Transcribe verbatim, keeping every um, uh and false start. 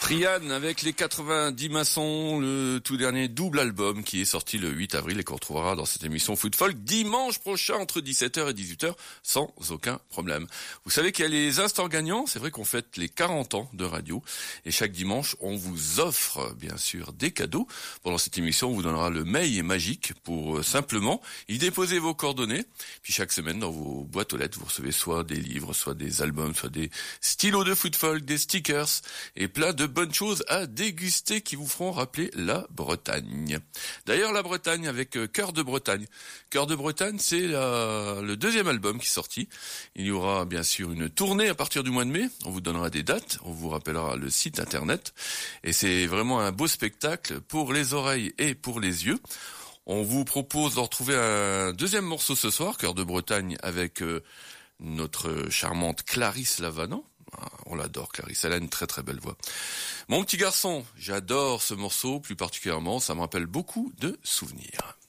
Trian avec les quatre-vingt-dix maçons, le tout dernier double album qui est sorti le huit avril et qu'on retrouvera dans cette émission Foot Folk dimanche prochain entre dix-sept heures et dix-huit heures sans aucun problème. Vous savez qu'il y a les instants gagnants, c'est vrai qu'on fête les quarante ans de radio et chaque dimanche on vous offre bien sûr des cadeaux. Pendant cette émission on vous donnera le mail magique pour euh, simplement y déposer vos coordonnées. Puis chaque semaine dans vos boîtes aux lettres vous recevez soit des livres, soit des albums, soit des stylos de Foot Folk, des stickers et plein de bonnes choses à déguster qui vous feront rappeler la Bretagne. D'ailleurs, la Bretagne avec euh, Cœur de Bretagne. Cœur de Bretagne, c'est la, le deuxième album qui est sorti. Il y aura bien sûr une tournée à partir du mois de mai. On vous donnera des dates, on vous rappellera le site internet. Et c'est vraiment un beau spectacle pour les oreilles et pour les yeux. On vous propose de retrouver un deuxième morceau ce soir, Cœur de Bretagne, avec euh, notre charmante Clarisse Lavanant. Ah, on l'adore, Clarisse, elle a une très très belle voix. Mon petit garçon, j'adore ce morceau, plus particulièrement, ça me rappelle beaucoup de souvenirs.